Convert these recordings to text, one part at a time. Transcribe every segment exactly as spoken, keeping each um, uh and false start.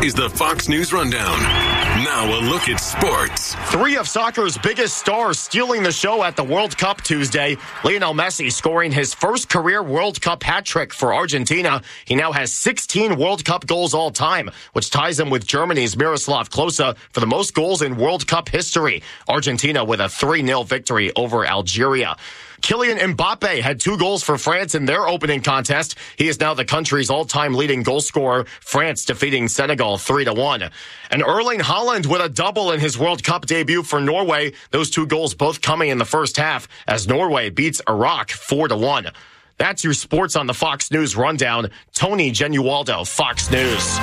is the Fox News Rundown. Now a look at sports. Three of soccer's biggest stars stealing the show at the World Cup Tuesday. Lionel Messi scoring his first career World Cup hat trick for Argentina. He now has sixteen World Cup goals all time, which ties him with Germany's Miroslav Klose for the most goals in World Cup history. Argentina with a three nil victory over Algeria. Kylian Mbappe had two goals for France in their opening contest. He is now the country's all-time leading goal scorer, France defeating Senegal three to one. And Erling Haaland with a double in his World Cup debut for Norway. Those two goals both coming in the first half as Norway beats Iraq four to one. That's your sports on the Fox News Rundown. Tony Genualdo, Fox News.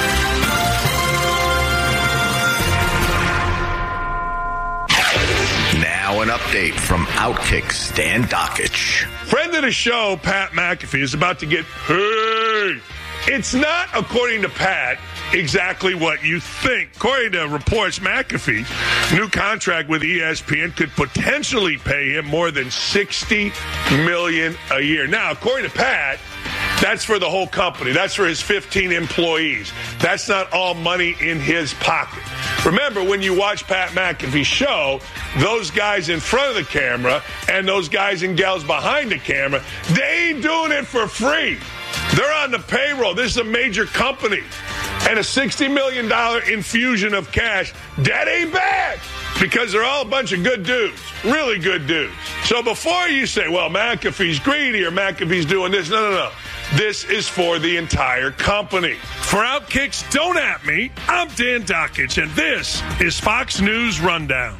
Now an update from Outkick Stan Dakich. Friend of the show, Pat McAfee, is about to get paid. It's not, according to Pat, exactly what you think. According to reports, McAfee's new contract with E S P N could potentially pay him more than sixty million dollars a year. Now, according to Pat, that's for the whole company. That's for his fifteen employees. That's not all money in his pocket. Remember, when you watch Pat McAfee's show, those guys in front of the camera and those guys and gals behind the camera, they ain't doing it for free. They're on the payroll. This is a major company. And a sixty million dollars infusion of cash, that ain't bad. Because they're all a bunch of good dudes. Really good dudes. So before you say, well, McAfee's greedy or McAfee's doing this, no, no, no. This is for the entire company. For Outkick's Don't At Me, I'm Dan Dakich, and this is Fox News Rundown.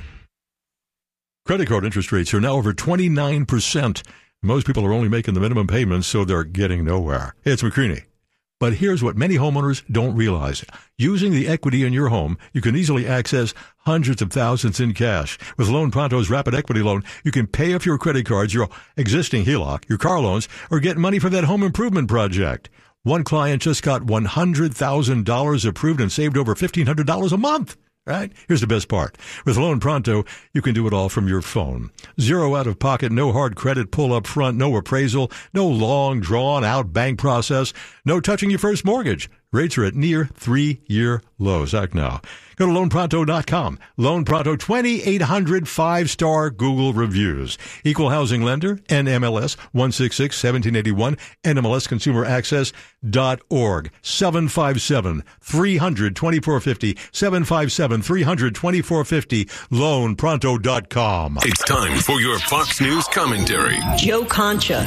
Credit card interest rates are now over twenty-nine percent. Most people are only making the minimum payments, so they're getting nowhere. Hey, it's McCreaney. But here's what many homeowners don't realize. Using the equity in your home, you can easily access hundreds of thousands in cash. With Loan Pronto's Rapid Equity Loan, you can pay off your credit cards, your existing H E L O C, your car loans, or get money for that home improvement project. One client just got one hundred thousand dollars approved and saved over fifteen hundred dollars a month. Right? Here's the best part. With Loan Pronto, you can do it all from your phone. Zero out of pocket, no hard credit pull up front, no appraisal, no long drawn out bank process, no touching your first mortgage. Rates are at near three-year lows. Act now. Go to loan pronto dot com. Loan Pronto, twenty-eight hundred five-star Google reviews. Equal housing lender, N M L S one six six one seven eight one, N M L S consumer access dot org. seven five seven, three hundred, twenty-four fifty, seven five seven, three hundred, twenty-four fifty, loan pronto dot com. It's time for your Fox News commentary. Joe Concha.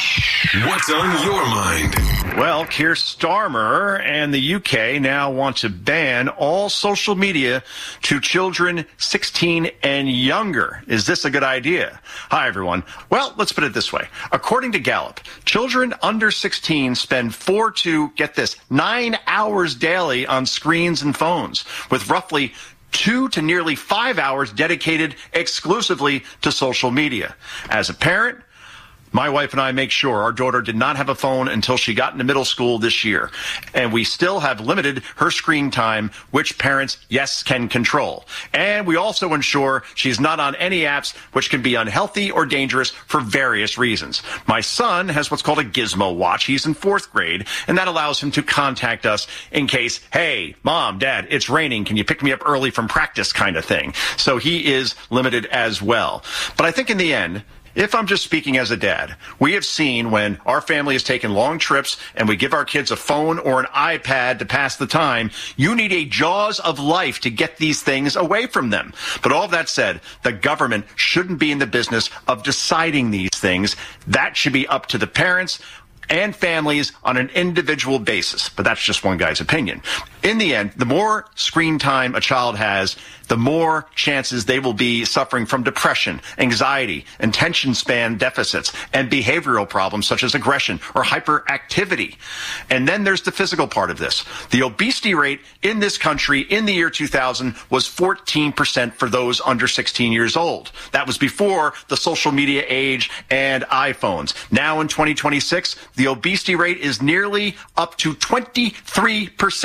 What's on your mind? Well, Keir Starmer and the U K now want to ban all social media to children sixteen and younger. Is this a good idea? Hi, everyone. Well, let's put it this way. According to Gallup, children under sixteen spend four to, get this, nine hours daily on screens and phones, with roughly two to nearly five hours dedicated exclusively to social media. As a parent, my wife and I make sure our daughter did not have a phone until she got into middle school this year. And we still have limited her screen time, which parents, yes, can control. And we also ensure she's not on any apps which can be unhealthy or dangerous for various reasons. My son has what's called a Gizmo watch. He's in fourth grade, and that allows him to contact us in case, hey, mom, dad, it's raining. Can you pick me up early from practice kind of thing? So he is limited as well. But I think in the end, if I'm just speaking as a dad, we have seen when our family has taken long trips and we give our kids a phone or an iPad to pass the time, you need a jaws of life to get these things away from them. But all of that said, the government shouldn't be in the business of deciding these things. That should be up to the parents and families on an individual basis. But that's just one guy's opinion. In the end, the more screen time a child has, the more chances they will be suffering from depression, anxiety, attention span deficits, and behavioral problems such as aggression or hyperactivity. And then there's the physical part of this. The obesity rate in this country in the year two thousand was fourteen percent for those under sixteen years old. That was before the social media age and iPhones. Now in twenty twenty-six, the obesity rate is nearly up to twenty-three percent for children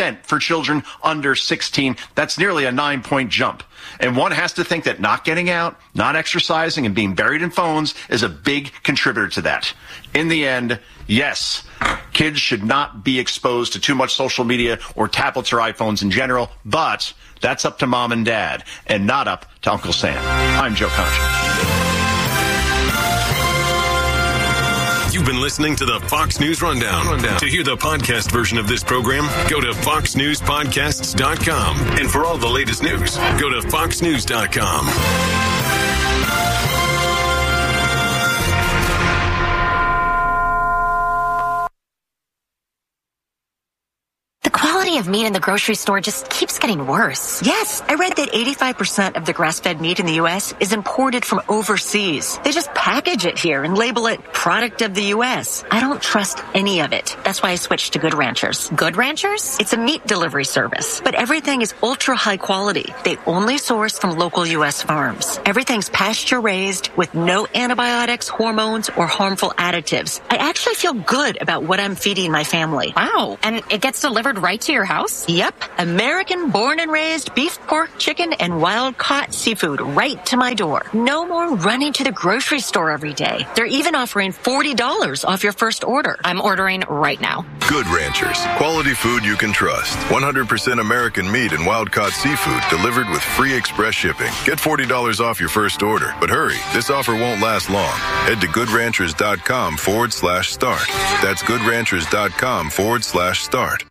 children under sixteen. That's nearly a nine-point jump. And one has to think that not getting out, not exercising, and being buried in phones is a big contributor to that. In the end, yes, kids should not be exposed to too much social media or tablets or iPhones in general, but that's up to mom and dad and not up to Uncle Sam. I'm Joe Concha. You've been listening to the Fox News Rundown. Rundown. To hear the podcast version of this program, go to fox news podcasts dot com. And for all the latest news, go to fox news dot com. The quality of meat in the grocery store just keeps getting worse. Yes, I read that eighty-five percent of the grass-fed meat in the U S is imported from overseas. They just package it here and label it product of the U S. I don't trust any of it. That's why I switched to Good Ranchers. Good Ranchers? It's a meat delivery service, but everything is ultra high quality. They only source from local U S farms. Everything's pasture raised with no antibiotics, hormones, or harmful additives. I actually feel good about what I'm feeding my family. Wow. And it gets delivered right to your house? Yep. American born and raised beef, pork, chicken, and wild caught seafood right to my door. No more running to the grocery store every day. They're even offering forty dollars off your first order. I'm ordering right now. Good Ranchers. Quality food you can trust. one hundred percent American meat and wild caught seafood delivered with free express shipping. Get forty dollars off your first order. But hurry, this offer won't last long. Head to goodranchers.com forward slash start. That's goodranchers.com forward slash start.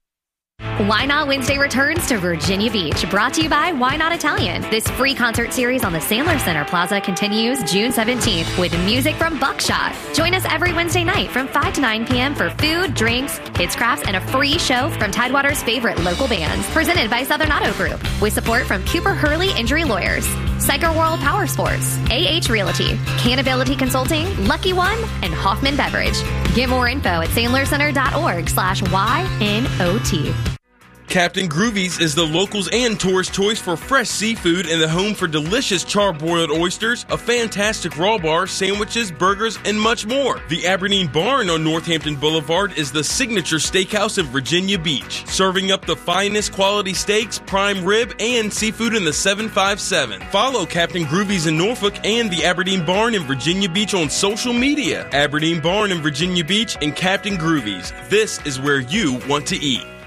Why Not Wednesday returns to Virginia Beach, brought to you by Why Not Italian. This free concert series on the Sandler Center Plaza continues June seventeenth with music from Buckshot. Join us every Wednesday night from five to nine p.m. for food, drinks, kids crafts, and a free show from Tidewater's favorite local bands. Presented by Southern Auto Group with support from Cooper Hurley Injury Lawyers, Psycho World Power Sports, A H Realty, Canability Consulting, Lucky One, and Hoffman Beverage. Get more info at sandlercenter.org slash Y N O T. Captain Groovies is the locals and tourist choice for fresh seafood and the home for delicious char-broiled oysters, a fantastic raw bar, sandwiches, burgers, and much more. The Aberdeen Barn on Northampton Boulevard is the signature steakhouse in Virginia Beach, serving up the finest quality steaks, prime rib, and seafood in the seven five seven. Follow Captain Groovies in Norfolk and the Aberdeen Barn in Virginia Beach on social media. Aberdeen Barn in Virginia Beach and Captain Groovies. This is where you want to eat.